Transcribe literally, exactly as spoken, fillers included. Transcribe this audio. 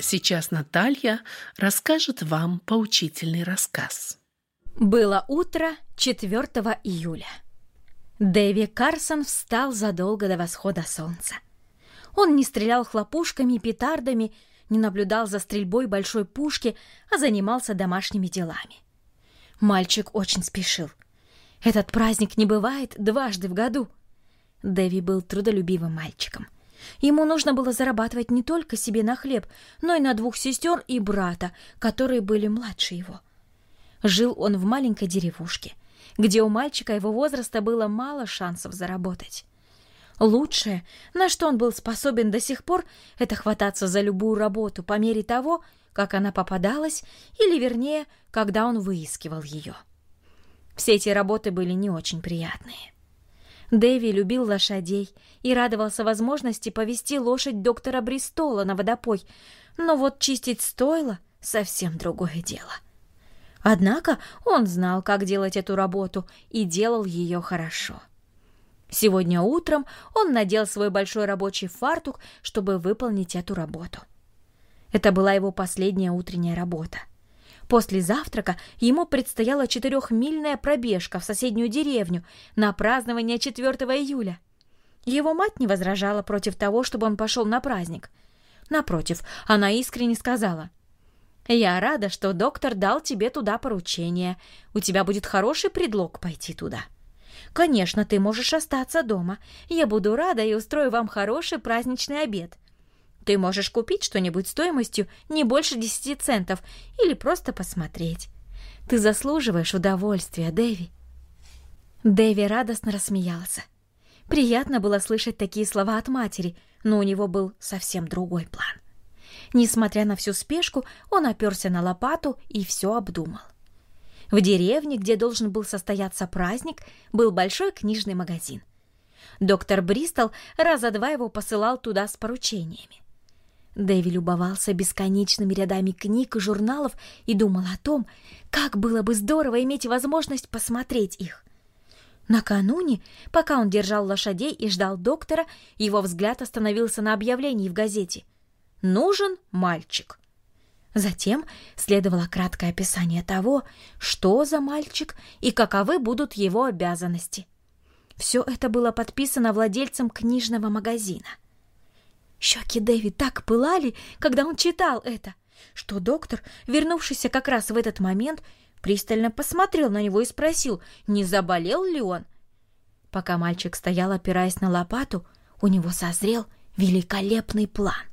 Сейчас Наталья расскажет вам поучительный рассказ. Было утро четвёртого июля. Дэви Карсон встал задолго до восхода солнца. Он не стрелял хлопушками и петардами, не наблюдал за стрельбой большой пушки, а занимался домашними делами. Мальчик очень спешил. Этот праздник не бывает дважды в году. Дэви был трудолюбивым мальчиком. Ему нужно было зарабатывать не только себе на хлеб, но и на двух сестер и брата, которые были младше его. Жил он в маленькой деревушке, где у мальчика его возраста было мало шансов заработать. Лучшее, на что он был способен до сих пор, это хвататься за любую работу по мере того, как она попадалась, или, вернее, когда он выискивал ее. Все эти работы были не очень приятные. Дэви любил лошадей и радовался возможности повести лошадь доктора Бристола на водопой, но вот чистить стойла — совсем другое дело. Однако он знал, как делать эту работу, и делал ее хорошо. Сегодня утром он надел свой большой рабочий фартук, чтобы выполнить эту работу. Это была его последняя утренняя работа. После завтрака ему предстояла четырехмильная пробежка в соседнюю деревню на празднование четвёртого июля. Его мать не возражала против того, чтобы он пошел на праздник. Напротив, она искренне сказала: «Я рада, что доктор дал тебе туда поручение. У тебя будет хороший предлог пойти туда. Конечно, ты можешь остаться дома. Я буду рада и устрою вам хороший праздничный обед. Ты можешь купить что-нибудь стоимостью не больше десяти центов или просто посмотреть. Ты заслуживаешь удовольствия, Дэви». Дэви радостно рассмеялся. Приятно было слышать такие слова от матери, но у него был совсем другой план. Несмотря на всю спешку, он оперся на лопату и все обдумал. В деревне, где должен был состояться праздник, был большой книжный магазин. Доктор Бристол раза два его посылал туда с поручениями. Дэви любовался бесконечными рядами книг и журналов и думал о том, как было бы здорово иметь возможность посмотреть их. Накануне, пока он держал лошадей и ждал доктора, его взгляд остановился на объявлении в газете: «Нужен мальчик». Затем следовало краткое описание того, что за мальчик и каковы будут его обязанности. Все это было подписано владельцем книжного магазина. Щеки Дэви так пылали, когда он читал это, что доктор, вернувшийся как раз в этот момент, пристально посмотрел на него и спросил, не заболел ли он. Пока мальчик стоял, опираясь на лопату, у него созрел великолепный план.